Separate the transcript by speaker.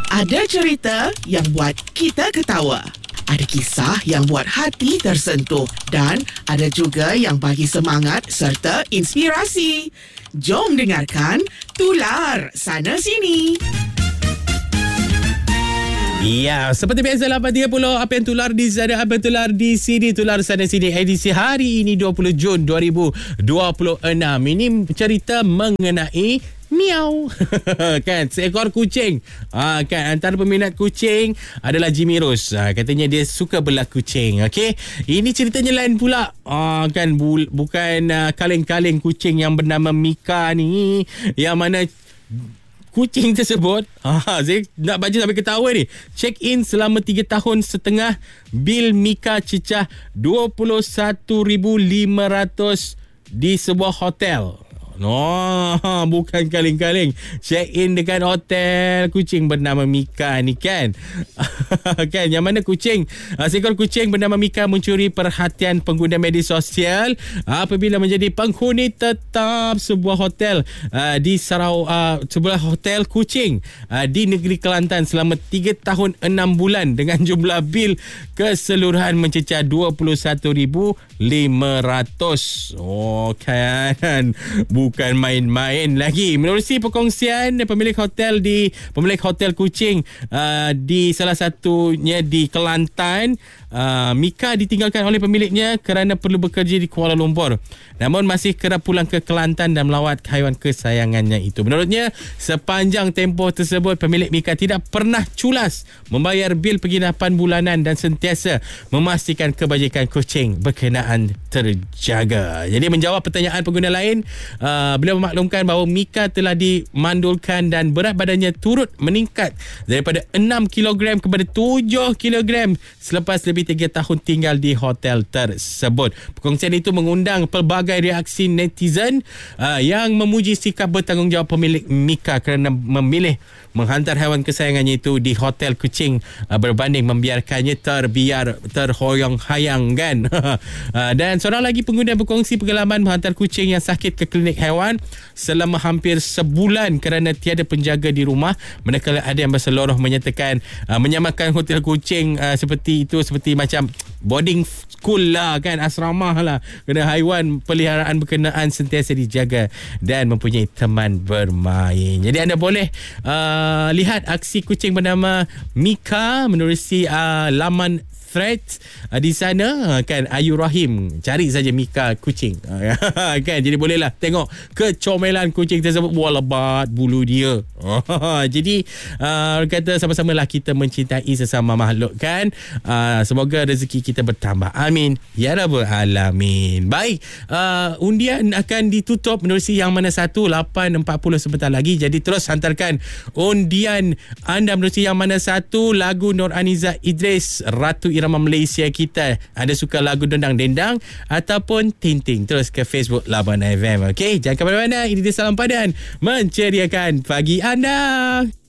Speaker 1: Ada cerita yang buat kita ketawa. Ada kisah yang buat hati tersentuh. Dan ada juga yang bagi semangat serta inspirasi. Jom dengarkan Tular Sana Sini.
Speaker 2: Ya, seperti biasa 8.30 apa yang tular di sana, apa yang tular di sini, tular sana sini edisi hari ini 20 Jun 2026. Ini cerita mengenai miau. Kan, seekor kucing. Kan, antara peminat kucing adalah Jimmy Rose. Katanya dia suka belah kucing. Okey. Ini ceritanya lain pula. Kan, bukan kaleng-kaleng kucing yang bernama Mika ni, yang mana kucing tersebut, saya nak baca sampai ketawa ni. Check in selama 3 tahun setengah, bil Mika cecah 21,500 di sebuah hotel. Bukan kaleng-kaleng. Check in dekat hotel kucing bernama Mika ni kan. Kan, yang mana seekor kucing bernama Mika mencuri perhatian pengguna media sosial apabila menjadi penghuni tetap sebuah hotel di sebuah hotel kucing di negeri Kelantan selama 3 tahun 6 bulan dengan jumlah bil keseluruhan mencecah 21,500. Kan, bukan main-main lagi. Menerusi perkongsian pemilik hotel kucing di salah satunya di Kelantan, Mika ditinggalkan oleh pemiliknya kerana perlu bekerja di Kuala Lumpur. Namun masih kerap pulang ke Kelantan dan melawat haiwan kesayangannya itu. Menurutnya, sepanjang tempoh tersebut pemilik Mika tidak pernah culas membayar bil penginapan bulanan dan sentiasa memastikan kebajikan kucing berkenaan terjaga. Jadi menjawab pertanyaan pengguna lain, beliau memaklumkan bahawa Mika telah dimandulkan dan berat badannya turut meningkat daripada 6 kg kepada 7 kg selepas lebih 3 tahun tinggal di hotel tersebut. Perkongsian itu mengundang pelbagai reaksi netizen yang memuji sikap bertanggungjawab pemilik Mika kerana memilih menghantar haiwan kesayangannya itu di hotel kucing berbanding membiarkannya terhoyong-hayang kan. Dan seorang lagi pengguna berkongsi pengalaman menghantar kucing yang sakit ke klinik haiwan selama hampir sebulan kerana tiada penjaga di rumah. Manakala ada yang berseluruh menyatakan menyamakan hotel kucing seperti macam boarding school lah kan, asrama lah, kerana haiwan peliharaan berkenaan sentiasa dijaga dan mempunyai teman bermain. Jadi anda boleh lihat aksi kucing bernama Mika menerusi laman Threads di sana kan, Ayu Rahim, cari saja Mika kucing kan. Jadi bolehlah tengok kecomelan kucing tersebut. Wah, lebat bulu dia. Jadi kata sama-samalah kita mencintai sesama makhluk kan. Semoga rezeki kita bertambah, amin ya rabbal alamin. Baik, undian akan ditutup menerusi yang mana 8.40 sebentar lagi. Jadi terus hantarkan undian anda menerusi yang mana 1 lagu Nur Aniza Idris, Ratu Irama Malaysia kita. Anda suka lagu Dendang Dendang ataupun Tinting, terus ke Facebook Laban FM. Okey, jangan ke mana-mana. Ini dia Salam Padan menceriakan pagi anda.